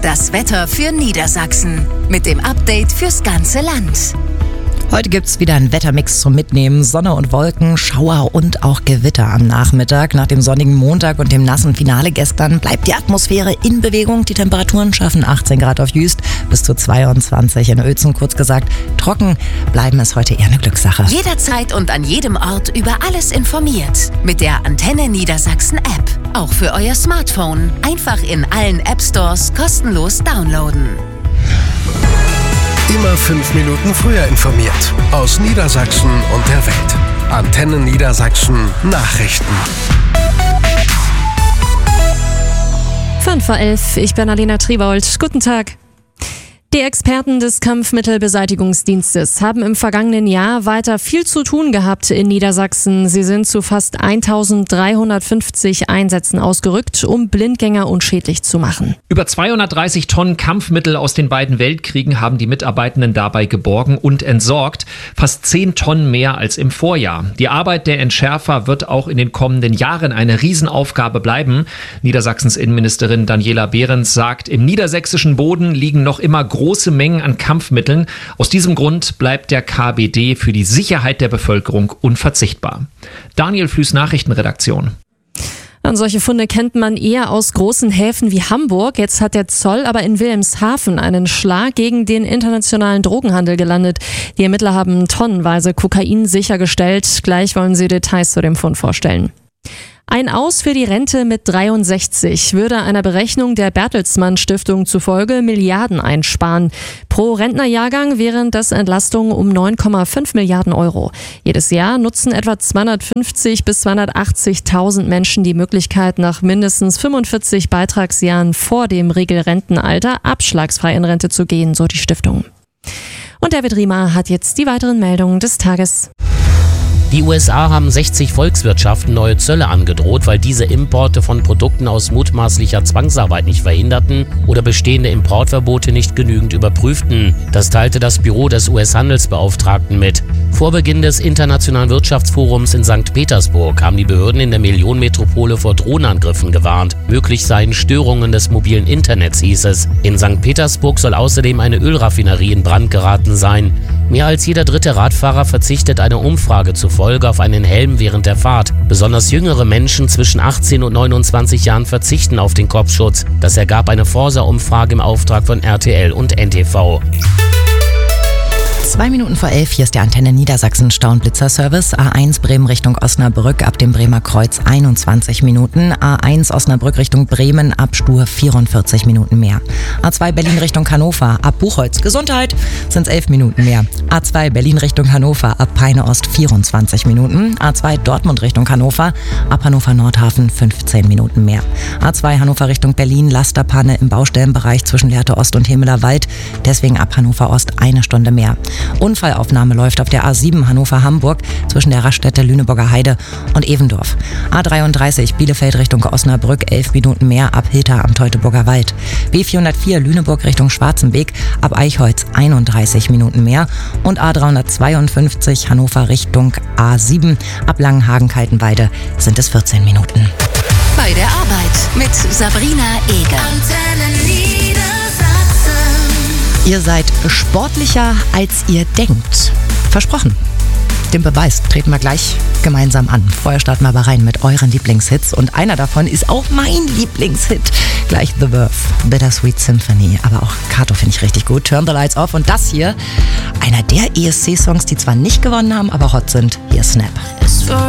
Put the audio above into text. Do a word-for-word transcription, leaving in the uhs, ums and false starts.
Das Wetter für Niedersachsen mit dem Update fürs ganze Land. Heute gibt's wieder einen Wettermix zum Mitnehmen. Sonne und Wolken, Schauer und auch Gewitter am Nachmittag. Nach dem sonnigen Montag und dem nassen Finale gestern bleibt die Atmosphäre in Bewegung. Die Temperaturen schaffen achtzehn Grad auf Jüst bis zu zweiundzwanzig in Uelzen. Kurz gesagt, trocken bleiben ist heute eher eine Glückssache. Jederzeit und an jedem Ort über alles informiert. Mit der Antenne Niedersachsen App. Auch für euer Smartphone. Einfach in allen App Stores kostenlos downloaden. Immer fünf Minuten früher informiert. Aus Niedersachsen und der Welt. Antenne Niedersachsen Nachrichten. fünf vor elf, ich bin Alena Triebold. Guten Tag. Die Experten des Kampfmittelbeseitigungsdienstes haben im vergangenen Jahr weiter viel zu tun gehabt in Niedersachsen. Sie sind zu fast eintausenddreihundertfünfzig Einsätzen ausgerückt, um Blindgänger unschädlich zu machen. Über zweihundertdreißig Tonnen Kampfmittel aus den beiden Weltkriegen haben die Mitarbeitenden dabei geborgen und entsorgt. Fast zehn Tonnen mehr als im Vorjahr. Die Arbeit der Entschärfer wird auch in den kommenden Jahren eine Riesenaufgabe bleiben. Niedersachsens Innenministerin Daniela Behrens sagt, im niedersächsischen Boden liegen noch immer große große Mengen an Kampfmitteln. Aus diesem Grund bleibt der K B D für die Sicherheit der Bevölkerung unverzichtbar. Daniel Flüß, Nachrichtenredaktion. Und solche Funde kennt man eher aus großen Häfen wie Hamburg. Jetzt hat der Zoll aber in Wilhelmshaven einen Schlag gegen den internationalen Drogenhandel gelandet. Die Ermittler haben tonnenweise Kokain sichergestellt. Gleich wollen sie Details zu dem Fund vorstellen. Ein Aus für die Rente mit dreiundsechzig würde einer Berechnung der Bertelsmann Stiftung zufolge Milliarden einsparen. Pro Rentnerjahrgang wären das Entlastungen um neun Komma fünf Milliarden Euro. Jedes Jahr nutzen etwa zweihundertfünfzig bis zweihundertachtzigtausend Menschen die Möglichkeit, nach mindestens fünfundvierzig Beitragsjahren vor dem Regelrentenalter abschlagsfrei in Rente zu gehen, so die Stiftung. Und David Riemer hat jetzt die weiteren Meldungen des Tages. Die U S A haben sechzig Volkswirtschaften neue Zölle angedroht, weil diese Importe von Produkten aus mutmaßlicher Zwangsarbeit nicht verhinderten oder bestehende Importverbote nicht genügend überprüften. Das teilte das Büro des U S-Handelsbeauftragten mit. Vor Beginn des Internationalen Wirtschaftsforums in Sankt Petersburg haben die Behörden in der Millionenmetropole vor Drohnenangriffen gewarnt. Möglich seien Störungen des mobilen Internets, hieß es. In Sankt Petersburg soll außerdem eine Ölraffinerie in Brand geraten sein. Mehr als jeder dritte Radfahrer verzichtet einer Umfrage zufolge auf einen Helm während der Fahrt. Besonders jüngere Menschen zwischen achtzehn und neunundzwanzig Jahren verzichten auf den Kopfschutz. Das ergab eine Forsa-Umfrage im Auftrag von R T L und N T V. Zwei Minuten vor elf, hier ist der Antenne Niedersachsen Stau- und Blitzerservice. A eins Bremen Richtung Osnabrück ab dem Bremer Kreuz einundzwanzig Minuten. A eins Osnabrück Richtung Bremen ab Stur vierundvierzig Minuten mehr. A zwei Berlin Richtung Hannover ab Buchholz Gesundheit sind es elf Minuten mehr. A zwei Berlin Richtung Hannover ab Peine Ost vierundzwanzig Minuten. A zwei Dortmund Richtung Hannover ab Hannover Nordhafen fünfzehn Minuten mehr. A zwei Hannover Richtung Berlin Lasterpanne im Baustellenbereich zwischen Lehrte Ost und Hemeler Wald. Deswegen ab Hannover Ost eine Stunde mehr. Unfallaufnahme läuft auf der A sieben Hannover-Hamburg zwischen der Raststätte Lüneburger Heide und Evendorf. A dreiunddreißig Bielefeld Richtung Osnabrück elf Minuten mehr ab Hilter am Teutoburger Wald. B vierhundertvier Lüneburg Richtung Schwarzenbeek ab Eichholz einunddreißig Minuten mehr. Und A dreihundertzweiundfünfzig Hannover Richtung A sieben ab Langenhagen-Kaltenweide sind es vierzehn Minuten. Bei der Arbeit mit Sabrina Eger. Ihr seid sportlicher, als ihr denkt. Versprochen. Den Beweis treten wir gleich gemeinsam an. Vorher starten wir aber rein mit euren Lieblingshits. Und einer davon ist auch mein Lieblingshit. Gleich The Verve, Bittersweet Symphony. Aber auch Kato finde ich richtig gut. Turn the Lights Off. Und das hier, einer der E S C-Songs, die zwar nicht gewonnen haben, aber hot sind. Hier Snap.